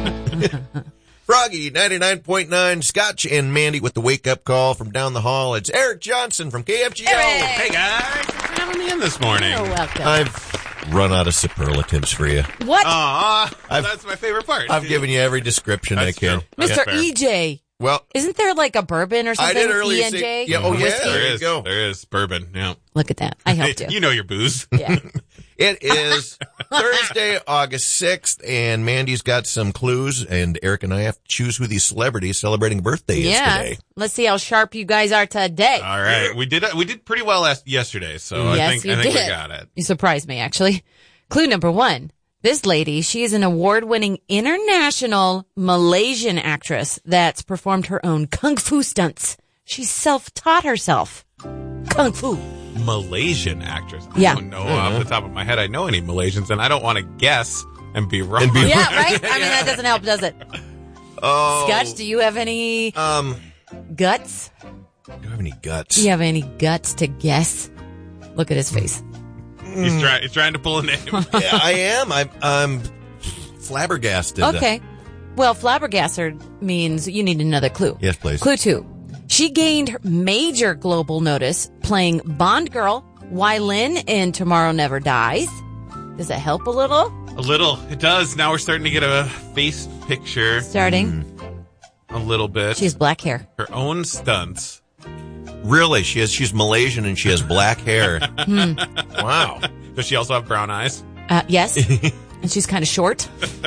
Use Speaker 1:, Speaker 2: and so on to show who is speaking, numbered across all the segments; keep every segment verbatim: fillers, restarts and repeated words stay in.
Speaker 1: Froggy, ninety-nine point nine, Scotch and Mandy with the wake-up call from down the hall. It's Eric Johnson from K F G O.
Speaker 2: Hey, guys. Thanks for having me in this morning.
Speaker 3: You're welcome.
Speaker 1: I've run out of superlatives for you.
Speaker 3: What?
Speaker 2: Aw,
Speaker 1: I've-
Speaker 2: that's my favorite part.
Speaker 1: I've given you every description
Speaker 2: That's
Speaker 1: I can.
Speaker 2: true.
Speaker 3: Mister
Speaker 2: fair.
Speaker 3: E J.
Speaker 1: Well,
Speaker 3: Isn't there like a bourbon or something?
Speaker 1: I did earlier
Speaker 3: E and J?
Speaker 1: say- yeah, oh, yeah.
Speaker 3: Whiskey?
Speaker 1: There
Speaker 2: There
Speaker 1: you
Speaker 2: is.
Speaker 1: go.
Speaker 2: There is bourbon. Yeah.
Speaker 3: Look at that. I helped you.
Speaker 2: You know your booze.
Speaker 3: Yeah.
Speaker 1: it is Thursday, August sixth, and Mandy's got some clues, and Eric and I have to choose who these celebrities celebrating birthday
Speaker 3: Yeah.
Speaker 1: is today.
Speaker 3: Let's see how sharp you guys are today.
Speaker 2: All right. We did we did pretty well last, yesterday, so I
Speaker 3: yes,
Speaker 2: think
Speaker 3: you
Speaker 2: I think
Speaker 3: did.
Speaker 2: we got it.
Speaker 3: You surprised me, actually. Clue number one. This lady, she is an award-winning international Malaysian actress that's performed her own kung fu stunts. She self-taught herself. Kung fu.
Speaker 2: Malaysian actress. I
Speaker 3: Yeah.
Speaker 2: don't know off the top of my head I know any Malaysians, and I don't want to guess and be wrong.
Speaker 1: And be-
Speaker 3: Yeah, right? I mean, that doesn't help, does it?
Speaker 1: Oh,
Speaker 3: Scotch, do you have any
Speaker 1: um,
Speaker 3: guts?
Speaker 1: do you have any guts?
Speaker 3: Do you have any guts to guess? Look at his face.
Speaker 2: he's, try, he's trying to pull a name.
Speaker 1: Yeah, I am. I'm, I'm flabbergasted.
Speaker 3: Okay. Well, flabbergasted means you need another clue.
Speaker 1: Yes, please.
Speaker 3: Clue two. She gained her major global notice playing Bond girl Wai Lin in Tomorrow Never Dies. Does that help a little?
Speaker 2: A little. It does. Now we're starting to get a face picture
Speaker 3: Starting.
Speaker 2: a little bit.
Speaker 3: She has black hair.
Speaker 2: Her own stunts.
Speaker 1: Really? She has. She's Malaysian and she has black hair.
Speaker 3: Hmm.
Speaker 1: Wow.
Speaker 2: Does she also have brown eyes?
Speaker 3: Uh, yes. And she's kind of short.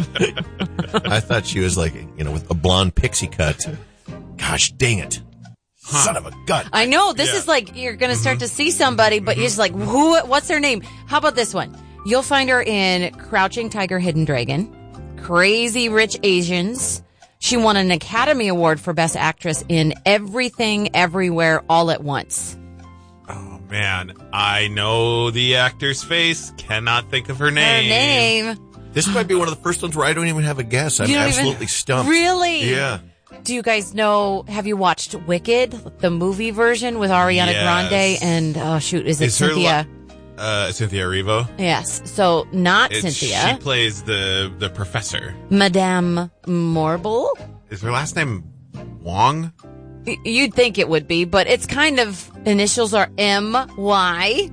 Speaker 1: I thought she was like, you know, with a blonde pixie cut. Gosh, dang it. Son of a gut.
Speaker 3: I know. This
Speaker 2: Yeah.
Speaker 3: is like you're going to start to see somebody, but you're just like, who? What's their name? How about this one? You'll find her in Crouching Tiger, Hidden Dragon, Crazy Rich Asians. She won an Academy Award for Best Actress in Everything, Everywhere, All at Once.
Speaker 2: Oh, man. I know the actor's face. Cannot think of her
Speaker 3: Her
Speaker 2: name.
Speaker 3: name.
Speaker 1: This might be one of the first ones where I don't even have a guess. I'm
Speaker 3: You don't
Speaker 1: absolutely
Speaker 3: even-
Speaker 1: stumped.
Speaker 3: Really?
Speaker 1: Yeah.
Speaker 3: Do you guys know, have you watched Wicked, the movie version with Ariana
Speaker 2: Yes.
Speaker 3: Grande and, oh shoot, is it
Speaker 2: Is her
Speaker 3: Cynthia?
Speaker 2: Uh, Cynthia Erivo.
Speaker 3: Yes. So not
Speaker 2: It's-
Speaker 3: Cynthia.
Speaker 2: She plays the, the professor.
Speaker 3: Madame Morble?
Speaker 2: Is her last name Wong?
Speaker 3: Y- You'd think it would be, but it's kind of, initials are M Y.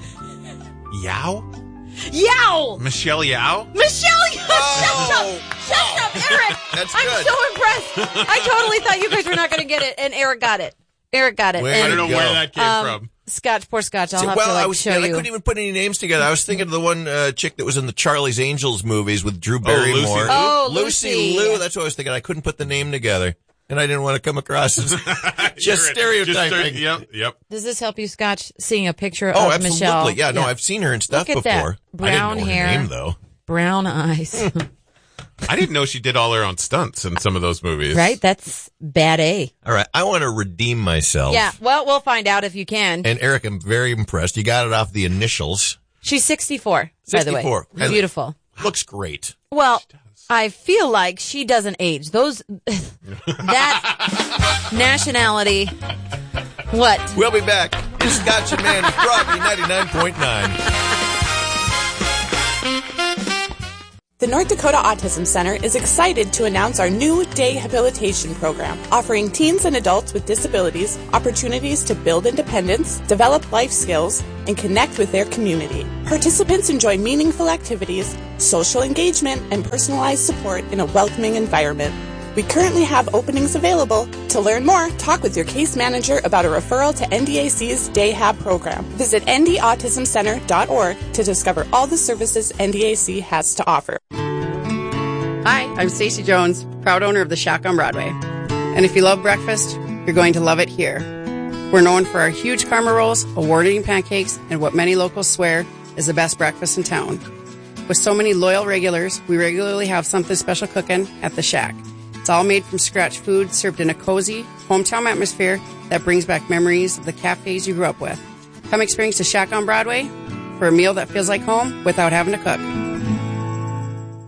Speaker 2: Yao?
Speaker 3: Yow!
Speaker 2: Michelle Yao?
Speaker 3: Michelle Yao!
Speaker 1: Oh.
Speaker 3: Shut up! Shut up, Eric!
Speaker 1: That's
Speaker 3: I'm
Speaker 1: good.
Speaker 3: so impressed. I totally thought you guys were not going to get it, and Eric got it. Eric got it.
Speaker 1: Way
Speaker 2: I
Speaker 3: And,
Speaker 2: don't know
Speaker 1: Go.
Speaker 2: where that came
Speaker 3: um,
Speaker 2: from.
Speaker 3: Scotch, poor Scotch. I'll
Speaker 1: See,
Speaker 3: have
Speaker 1: well,
Speaker 3: to like
Speaker 1: I was
Speaker 3: show
Speaker 1: I
Speaker 3: you.
Speaker 1: couldn't even put any names together. I was thinking of the one uh, chick that was in the Charlie's Angels movies with Drew Barrymore.
Speaker 2: Lucy Liu?
Speaker 3: Oh,
Speaker 1: Lucy
Speaker 3: Lucy.
Speaker 1: Liu. That's what I was thinking. I couldn't put the name together, and I didn't want to come across as just stereotyping.
Speaker 2: Just stere- yep, yep.
Speaker 3: Does this help you, Scotch, seeing a picture
Speaker 1: Oh,
Speaker 3: of
Speaker 1: absolutely.
Speaker 3: Michelle?
Speaker 1: Yeah, no, I've seen her and stuff
Speaker 3: Look at that.
Speaker 1: before.
Speaker 3: Brown
Speaker 1: I didn't know
Speaker 3: hair.
Speaker 1: her name though.
Speaker 3: Brown eyes.
Speaker 2: I didn't know she did all her own stunts in some of those movies.
Speaker 3: Right? That's bad A.
Speaker 1: All right, I want to redeem myself.
Speaker 3: Yeah, well, we'll find out if you can.
Speaker 1: And Eric, I'm very impressed. You got it off the initials.
Speaker 3: She's sixty-four, by the way.
Speaker 1: sixty-four. I-
Speaker 3: Beautiful.
Speaker 1: Looks great.
Speaker 3: Well, I feel like she doesn't age. Those, that nationality, what?
Speaker 1: We'll be back. It's Scotch and Mandy, Froggy ninety-nine point nine.
Speaker 4: The North Dakota Autism Center is excited to announce our new day habilitation program, offering teens and adults with disabilities opportunities to build independence, develop life skills, and connect with their community. Participants enjoy meaningful activities, social engagement, and personalized support in a welcoming environment. We currently have openings available. To learn more, talk with your case manager about a referral to N D A C's Day Hab program. Visit n d autism center dot org to discover all the services N D A C has to offer.
Speaker 5: Hi, I'm Stacey Jones, proud owner of the Shack on Broadway. And if you love breakfast, you're going to love it here. We're known for our huge karma rolls, award-winning pancakes, and what many locals swear is the best breakfast in town. With so many loyal regulars, we regularly have something special cooking at the Shack. It's all made from scratch food served in a cozy, hometown atmosphere that brings back memories of the cafes you grew up with. Come experience the Shack on Broadway for a meal that feels like home without having to cook.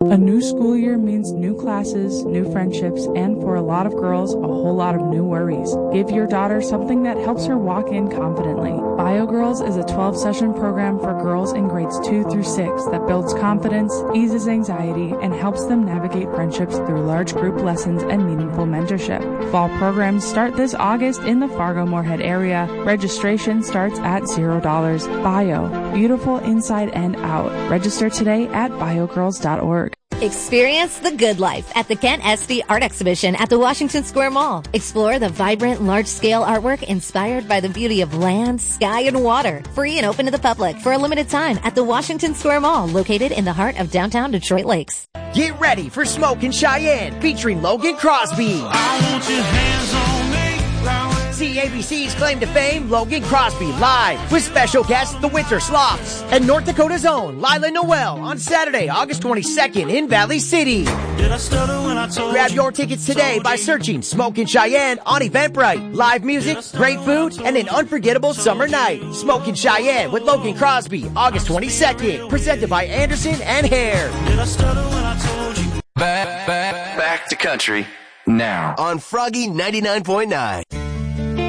Speaker 6: A new school year means new classes, new friendships, and for a lot of girls, a whole lot of new worries. Give your daughter something that helps her walk in confidently. BioGirls is a twelve-session program for girls in grades two through six that builds confidence, eases anxiety, and helps them navigate friendships through large group lessons and meaningful mentorship. Fall programs start this August in the Fargo-Moorhead area. Registration starts at zero dollars. Bio, beautiful inside and out. Register today at biogirls dot org.
Speaker 7: Experience the good life at the Kent Esty Art Exhibition at the Washington Square Mall. Explore the vibrant, large-scale artwork inspired by the beauty of land, sky, and water. Free and open to the public for a limited time at the Washington Square Mall, located in the heart of downtown Detroit Lakes.
Speaker 8: Get ready for Smokin' Cheyenne, featuring Logan Crosby.
Speaker 9: I want your hands on me.
Speaker 8: See A B C's claim to fame, Logan Crosby, live with special guest, the Winter Sloths, and North Dakota's own Lila Noel on Saturday, August twenty-second in Valley City.
Speaker 9: Did I stutter when I told
Speaker 8: Grab your tickets today by searching Smokin' Cheyenne on Eventbrite. Live music, great food, and an unforgettable summer night. Smokin' Cheyenne with Logan Crosby, August twenty-second, presented by Anderson and Hare.
Speaker 9: Did I stutter when I told you?
Speaker 10: Back, back, back to country now on Froggy ninety-nine point nine.